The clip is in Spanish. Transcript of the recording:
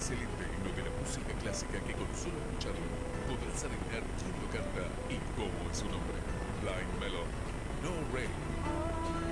excelente himno de la música clásica que con solo escucharlo podrás adivinar quién lo canta y cómo es su nombre. Blind Melon, No Rain.